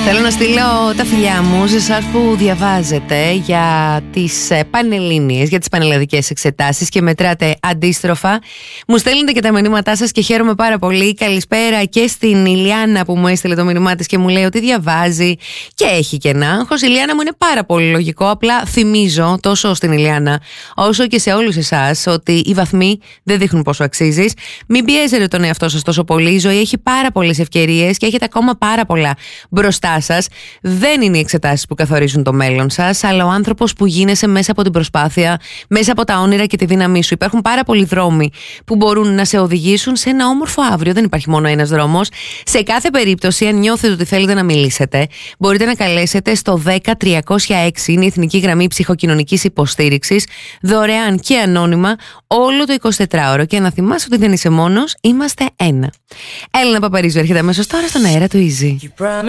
Θέλω να στείλω τα φιλιά μου σε εσάς που διαβάζετε για τις πανελλήνιες, για τις πανελλαδικές εξετάσεις και μετράτε αντίστροφα. Μου στέλνετε και τα μηνύματά σας και χαίρομαι πάρα πολύ. Καλησπέρα και στην Ηλιάνα που μου έστειλε το μήνυμά της και μου λέει ότι διαβάζει και έχει και ένα άγχος. Η Ηλιάνα μου είναι πάρα πολύ λογικό. Απλά θυμίζω τόσο στην Ηλιάνα όσο και σε όλους εσάς ότι οι βαθμοί δεν δείχνουν πόσο αξίζεις. Μην πιέζετε τον εαυτό σας τόσο πολύ. Η ζωή έχει πάρα πολλές ευκαιρίες και έχετε ακόμα πάρα πολλά μπροστά σας. Δεν είναι οι εξετάσεις που καθορίζουν το μέλλον σας, αλλά ο άνθρωπος που γίνεσαι μέσα από την προσπάθεια, μέσα από τα όνειρα και τη δύναμή σου. Υπάρχουν πάρα πολλοί δρόμοι που μπορούν να σε οδηγήσουν σε ένα όμορφο αύριο. Δεν υπάρχει μόνο ένας δρόμος. Σε κάθε περίπτωση, αν νιώθετε ότι θέλετε να μιλήσετε, μπορείτε να καλέσετε στο 10306. Είναι η Εθνική Γραμμή Ψυχοκοινωνικής Υποστήριξης, δωρεάν και ανώνυμα, όλο το 24ωρο. Και να θυμάσαι ότι δεν είσαι μόνος, είμαστε ένα. Έλληνα Παπαρίζου έρχεται αμέσως τώρα στον αέρα του Easy.